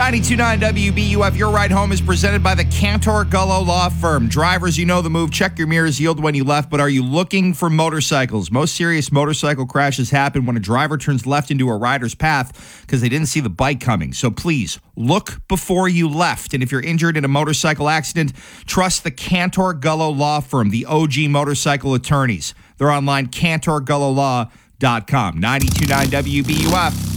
92.9 WBUF, your ride home is presented by the Cantor Gullo Law Firm. Drivers, you know the move. Check your mirrors, yield when you left. But are you looking for motorcycles? Most serious motorcycle crashes happen when a driver turns left into a rider's path because they didn't see the bike coming. So please, look before you left. And if you're injured in a motorcycle accident, trust the Cantor Gullo Law Firm, the OG motorcycle attorneys. They're online, cantorgullolaw.com. 92.9 WBUF.